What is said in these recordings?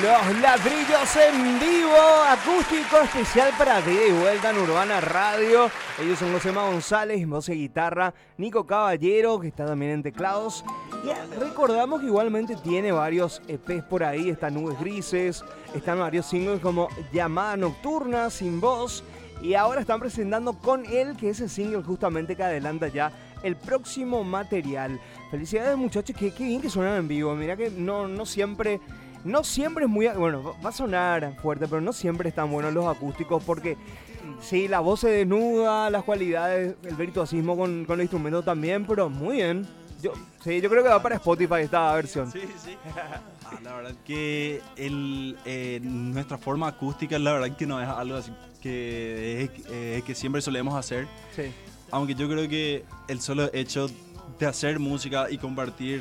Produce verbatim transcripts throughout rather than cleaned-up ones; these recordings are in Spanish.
Los Ladrillos en vivo, acústico especial para ti de vuelta en Urbana Radio. Ellos son Josema González, voz y guitarra, Nico Caballero, que está también en teclados. Y recordamos que igualmente tiene varios E Pes por ahí, están Nubes Grises, están varios singles como Llamada Nocturna, Sin Voz. Y ahora están presentando Con Él, que es el single justamente que adelanta ya el próximo material. Felicidades, muchachos, que qué bien que suenan en vivo. Mira que no, no siempre... No siempre es muy... Bueno, va a sonar fuerte, pero no siempre están buenos los acústicos porque sí, la voz se desnuda, las cualidades, el virtuosismo con, con el instrumento también, pero muy bien. Yo, sí, yo creo que va para Spotify esta versión. Sí, sí. Ah, la verdad que el, eh, nuestra forma acústica, la verdad que no es algo así que, eh, que siempre solemos hacer. Sí. Aunque yo creo que el solo hecho de hacer música y compartir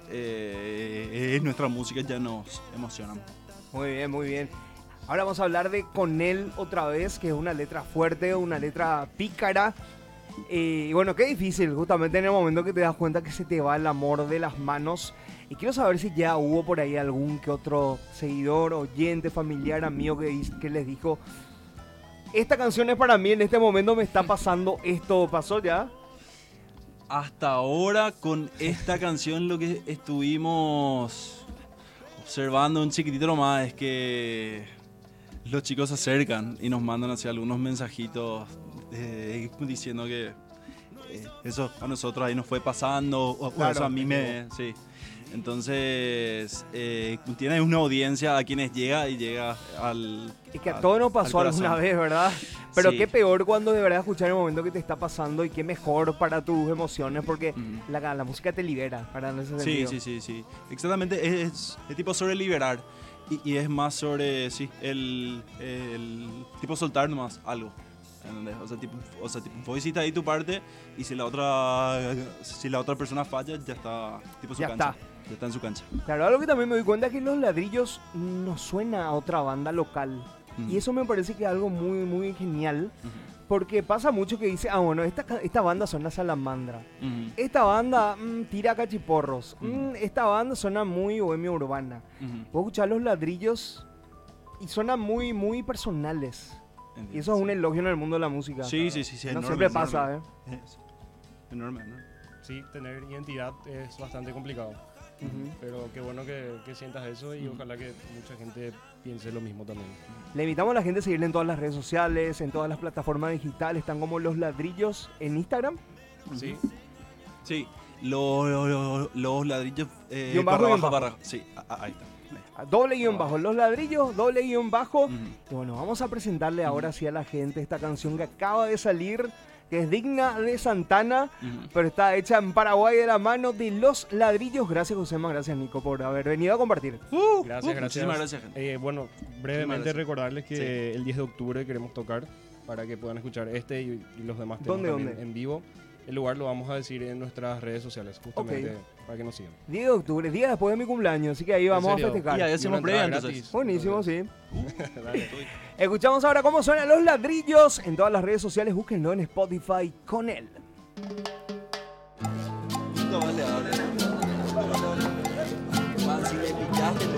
eh, nuestra música ya nos emociona. Muy bien, muy bien. Ahora vamos a hablar de Con Él otra vez, que es una letra fuerte, una letra pícara. Eh, y bueno, qué difícil, justamente en el momento que te das cuenta que se te va el amor de las manos. Y quiero saber si ya hubo por ahí algún que otro seguidor, oyente, familiar, amigo que, que les dijo: esta canción es para mí, en este momento me está pasando esto. ¿Pasó ya? Hasta ahora con esta canción lo que estuvimos observando un chiquitito nomás es que los chicos se acercan y nos mandan así algunos mensajitos eh, diciendo que eh, eso a nosotros ahí nos fue pasando, o, Claro, o eso a mí me... Sí. Entonces, eh, tiene una audiencia a quienes llega y llega al... Es que a al- todos nos pasó al alguna corazón. vez, ¿verdad? Pero Sí. qué peor cuando de verdad escuchar el momento que te está pasando y qué mejor para tus emociones porque Ujú. la, la música te libera, para en ese Sí, sentido. sí, sí, sí. Exactamente, es, es tipo sobre liberar y, y es más sobre, sí, el, el tipo soltar nomás algo. ¿Entendés? O sea, tipo, o sea, tipo, vos hiciste ahí tu parte y si la otra si la otra persona falla, ya está tipo su Ya cancha. está. Ya está en su cancha. Claro, algo que también me doy cuenta es que Los Ladrillos no suena a otra banda local. Ujú. Y eso me parece que es algo muy, muy genial. Ujú. Porque pasa mucho que dice, ah, bueno, esta, ca- esta banda suena a Salamandra. Ujú. Esta banda mm, tira cachiporros. Ujú. Mm, esta banda suena muy bohemia urbana. Ujú. Puedo escuchar Los Ladrillos y suenan muy, muy personales. Y Entiendo, eso es un sí. elogio en el mundo de la música. Sí, sí, sí, sí, No enorme, siempre enorme. pasa, ¿eh? Es enorme, ¿no? Sí, tener identidad es bastante complicado. Ujú. Pero qué bueno que, que sientas eso y ojalá que mucha gente piense lo mismo también. Le invitamos a la gente a seguirle en todas las redes sociales, en todas las plataformas digitales. Están como Los Ladrillos en Instagram. Sí, Sí, lo- lo- lo- los ladrillos eh, Guión bajo, barra guión baja, bajo. barra- Sí, a- a- ahí está. Ahí. Doble guión bajo. Los Ladrillos, doble guión bajo. Ujú. Y bueno, vamos a presentarle ahora sí a la gente esta canción que acaba de salir, que es digna de Santana, Ujú. pero está hecha en Paraguay de la mano de Los Ladrillos. Gracias, Josema, gracias, Nico, por haber venido a compartir. Uh, gracias, uh, gracias. Muchísimas gracias, gente. Eh, bueno, brevemente gracias. recordarles que Sí. el diez de octubre queremos tocar para que puedan escuchar este y, y los demás temas ¿Dónde, también dónde? en vivo. El lugar lo vamos a decir en nuestras redes sociales, justamente para que nos sigan. diez de octubre, día después de mi cumpleaños, así que ahí vamos a serio? festejar. Y ahí Y hacemos una previa, entrada entonces. gratis. Buenísimo, sí. Dale. Escuchamos ahora cómo suenan Los Ladrillos en todas las redes sociales. Búsquenlo en Spotify con él. Nunca vale, ahora.